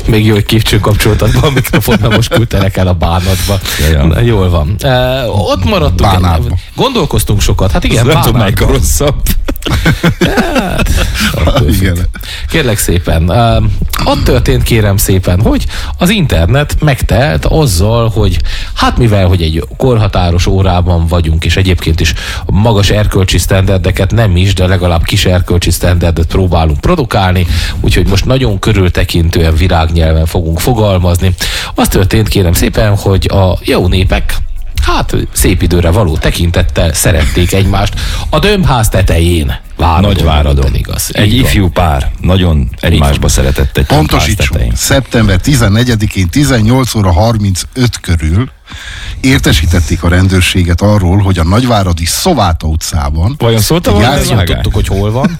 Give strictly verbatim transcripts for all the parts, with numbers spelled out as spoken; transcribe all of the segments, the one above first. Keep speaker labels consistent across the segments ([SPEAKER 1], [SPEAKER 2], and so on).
[SPEAKER 1] Még jó, hogy kívcsön kapcsoltad be a mikrofon, mert most küldtelek el a bánatba. Na, jól van. Uh, ott maradtunk.
[SPEAKER 2] Bánátba.
[SPEAKER 1] Gondolkoztunk sokat. Hát igen,
[SPEAKER 3] nem tudom, melyik a rosszabb.
[SPEAKER 1] Hát, kérlek szépen, uh, ott történt, kérem szépen, hogy az internet megtelt azzal, hogy hát mivel, hogy egy korhatáros órában vagyunk, és egyébként is magas erkölcsi sztenderdeket nem is, de legalább kis erkölcsi sztenderdet próbálunk produkálni, úgyhogy most nagyon körültekintően virágnyelven fogunk fogalmazni. Az történt, kérem szépen, hogy a jó népek hát szép időre való tekintettel szerették egymást a Dömbház tetején. Váradon,
[SPEAKER 3] Nagyváradon. Igaz. Egy
[SPEAKER 1] Így
[SPEAKER 3] ifjú
[SPEAKER 1] van.
[SPEAKER 3] pár nagyon egymásba szeretett egy
[SPEAKER 2] Pontosítsunk, szeptember tizennegyedikén tizennyolc óra harmincöt körül értesítették a rendőrséget arról, hogy a nagyváradi Szováta utcában
[SPEAKER 3] vajon szólta
[SPEAKER 2] egy,
[SPEAKER 3] volna,
[SPEAKER 2] játszó,
[SPEAKER 1] Tudtuk, hogy hol van.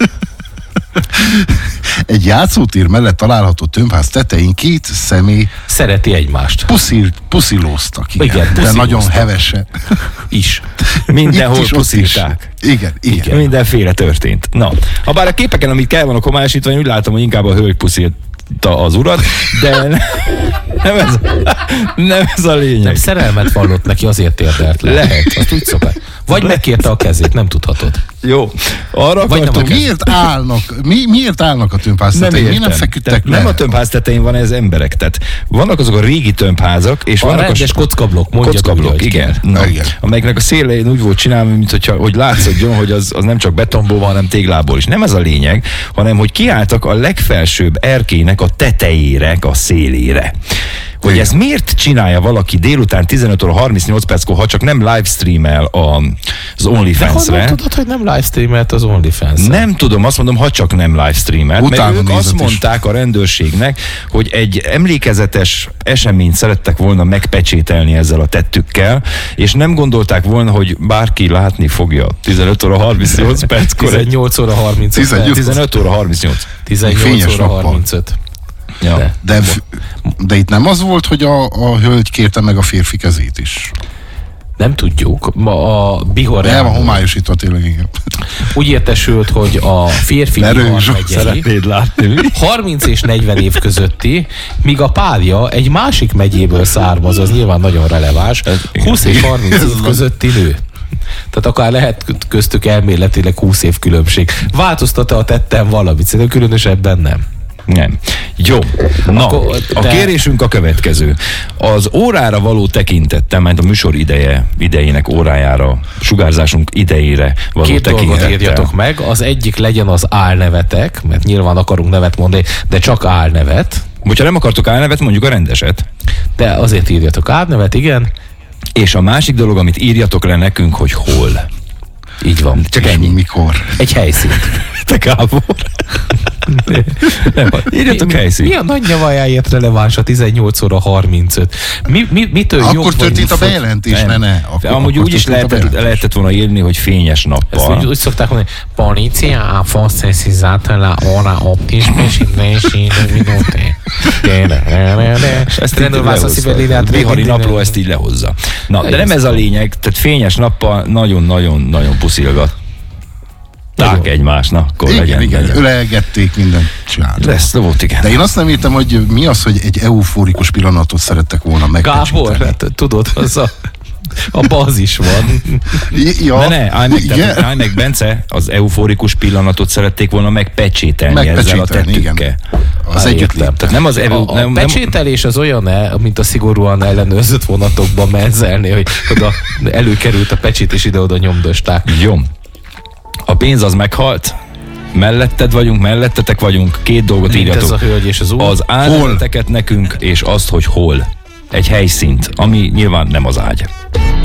[SPEAKER 2] egy játszótér mellett található tömbház tetején két személy
[SPEAKER 1] Szereti egymást.
[SPEAKER 2] puszil, puszilóztak, igen,
[SPEAKER 1] Igen,
[SPEAKER 2] de
[SPEAKER 1] puszilóztak.
[SPEAKER 2] nagyon hevesen.
[SPEAKER 1] Is.
[SPEAKER 3] mindenhol
[SPEAKER 2] Itt is, ott is.
[SPEAKER 3] puszilták.
[SPEAKER 2] Igen, igen.
[SPEAKER 3] Igen. Mindenféle történt. Na, ha bár a képeken, amit kell van a komályosítani, úgy látom, hogy inkább a hölgy puszilta az urat, de nem ez, nem ez a lényeg.
[SPEAKER 1] Nem, szerelmet vallott neki, azért térdelt le.
[SPEAKER 3] Lehet.
[SPEAKER 1] Azt úgy szokás. Vagy megkérte a kezét, nem tudhatod.
[SPEAKER 3] Jó, arra
[SPEAKER 1] Vagy
[SPEAKER 3] akartam...
[SPEAKER 1] nem
[SPEAKER 2] Miért állnak, mi, miért állnak a tömbház
[SPEAKER 3] Nem
[SPEAKER 2] tetején? Miért
[SPEAKER 3] értem.
[SPEAKER 2] nem feküdtek
[SPEAKER 3] Tehát
[SPEAKER 2] le?
[SPEAKER 3] nem a tömbház tetején van ez emberek. Tehát vannak azok a régi tömbházak, és
[SPEAKER 1] A
[SPEAKER 3] vannak
[SPEAKER 1] rendes
[SPEAKER 3] a
[SPEAKER 1] kockablokk, mondjad
[SPEAKER 3] kockablokk,
[SPEAKER 1] úgy, hogy
[SPEAKER 3] igen.
[SPEAKER 1] kell.
[SPEAKER 3] Na,
[SPEAKER 2] Igen.
[SPEAKER 3] amelyeknek a szélén úgy volt csinálva, mint hogyha, hogy látszódjon, hogy az, az nem csak betonból van, hanem téglából is. Nem ez a lényeg, hanem hogy kiálltak a legfelsőbb erkélynek a tetejére, a szélére. Hogy
[SPEAKER 2] Igen.
[SPEAKER 3] ez miért csinálja valaki délután tizenöt óra harmincnyolc perckor, ha csak nem livestreamel a, az
[SPEAKER 1] De
[SPEAKER 3] OnlyFans-re.
[SPEAKER 1] honnan tudod, hogy nem livestreamelt az OnlyFans-en?
[SPEAKER 3] Nem tudom, azt mondom, ha csak nem livestreamelt, mert
[SPEAKER 2] Utána
[SPEAKER 3] ők
[SPEAKER 2] nézett
[SPEAKER 3] azt
[SPEAKER 2] is.
[SPEAKER 3] mondták a rendőrségnek, hogy egy emlékezetes eseményt szerettek volna megpecsételni ezzel a tettükkel, és nem gondolták volna, hogy bárki látni fogja tizenöt óra harmincnyolc perckor. egy-
[SPEAKER 1] tizennyolc óra harmincöt.
[SPEAKER 2] tizennyolc.
[SPEAKER 3] tizenöt óra harmincnyolc.
[SPEAKER 1] tizennyolc
[SPEAKER 2] Fényes
[SPEAKER 1] óra
[SPEAKER 2] nappal.
[SPEAKER 1] harmincöt.
[SPEAKER 3] Ja.
[SPEAKER 1] De.
[SPEAKER 2] De, de itt nem az volt, hogy a, a hölgy kérte meg a férfi kezét is.
[SPEAKER 1] Nem tudjuk. Ma a Bihar
[SPEAKER 2] El van homályosítva tényleg, igen.
[SPEAKER 1] úgy értesült, hogy a férfi
[SPEAKER 2] Ne
[SPEAKER 1] Bihar
[SPEAKER 2] rögzs,
[SPEAKER 1] megyei
[SPEAKER 3] Szeretnéd látni, mi?
[SPEAKER 1] harminc és negyven év közötti, míg a párja egy másik megyéből származ, az nyilván nagyon releváns, húsz és harminc év közötti nő. Tehát akár lehet köztük elméletileg húsz év különbség. Változtat-e a tettem valamit? Szerintem különösebben nem.
[SPEAKER 3] Nem. Jó. Na,
[SPEAKER 1] Akkor,
[SPEAKER 3] a
[SPEAKER 1] de-
[SPEAKER 3] kérésünk a következő. Az órára való tekintettel, mert a műsor ideje, idejének órájára, sugárzásunk idejére való
[SPEAKER 1] Két dolgot
[SPEAKER 3] tekintettel.
[SPEAKER 1] írjatok meg. Az egyik legyen az álnevetek, mert nyilván akarunk nevet mondani, de csak álnevet.
[SPEAKER 3] Hogyha nem akartok álnevet, mondjuk a rendeset.
[SPEAKER 1] De azért írjatok álnevet, igen.
[SPEAKER 3] És a másik dolog, amit írjatok le nekünk, hogy hol.
[SPEAKER 1] Így van.
[SPEAKER 3] Csak ennyi.
[SPEAKER 2] Mikor?
[SPEAKER 1] Egy helyszínt.
[SPEAKER 3] Te Gábor. Nem, írjatok
[SPEAKER 1] mi,
[SPEAKER 3] helyszínt.
[SPEAKER 1] mi a nagy nyavajáért releváns a tizennyolc óra harmincöt? Mi, mi, mitől jobb
[SPEAKER 2] Akkor
[SPEAKER 1] vagy
[SPEAKER 2] történt a
[SPEAKER 1] fut-
[SPEAKER 2] bejelentés, ne,
[SPEAKER 3] Nem.
[SPEAKER 2] ne. Akkor,
[SPEAKER 3] Amúgy
[SPEAKER 2] akkor
[SPEAKER 3] úgy is
[SPEAKER 2] történt a
[SPEAKER 3] lehetett,
[SPEAKER 2] bejelentés.
[SPEAKER 3] lehetett volna írni, hogy fényes
[SPEAKER 1] Ezt
[SPEAKER 3] nappal.
[SPEAKER 1] úgy, úgy szokták mondani, policia ha fosse esatto la ora ottimesci minuti.
[SPEAKER 3] Ezt így lehozza. A Bihari napló ezt így lehozza. Na, de nem ez a lényeg, tehát fényes nappal nagyon-nagyon-nagyon puszilgat. Ták egymásnak, akkor
[SPEAKER 2] Igen,
[SPEAKER 3] legyen.
[SPEAKER 2] igen,
[SPEAKER 3] legyen.
[SPEAKER 2] ölelgették, mindent csináltak.
[SPEAKER 3] Lesz, de volt, igen.
[SPEAKER 2] De én azt nem értem, hogy mi az, hogy egy eufórikus pillanatot szerettek volna megpecsételni.
[SPEAKER 1] Gábor, hát tudod, az a, a bazis van.
[SPEAKER 2] Ja,
[SPEAKER 3] Ne, ne, állj meg,
[SPEAKER 2] igen.
[SPEAKER 3] tehát, állj meg, Bence, az eufórikus pillanatot szerették volna megpecsételni, ezzel a
[SPEAKER 2] Megpecsételni, igen.
[SPEAKER 3] tettükkel.
[SPEAKER 2] Az
[SPEAKER 1] Á,
[SPEAKER 2] együttlét.
[SPEAKER 1] értem.
[SPEAKER 3] Tehát nem az evo,
[SPEAKER 1] A, a
[SPEAKER 3] nem, nem,
[SPEAKER 1] pecsételés az olyan-e, mint a szigorúan ellenőrzött vonatokban menzelni, hogy oda előkerült a pecsit, és ide-oda nyomdosták.
[SPEAKER 3] Jó. A pénz az meghalt, melletted vagyunk, mellettetek vagyunk, két dolgot
[SPEAKER 1] Mint
[SPEAKER 3] írjatok.
[SPEAKER 1] ez a hölgy és az úr.
[SPEAKER 3] Az álneveteket nekünk, és azt, hogy hol. Egy helyszínt, ami nyilván nem az ágy.